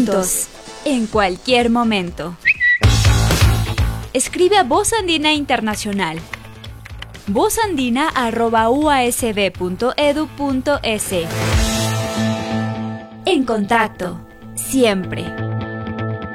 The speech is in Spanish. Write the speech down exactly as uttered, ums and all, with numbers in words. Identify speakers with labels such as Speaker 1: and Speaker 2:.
Speaker 1: juntos, en cualquier momento. Escribe a Voz Andina Internacional. vozandina arroba u a s b punto e d u punto e s. En contacto, siempre.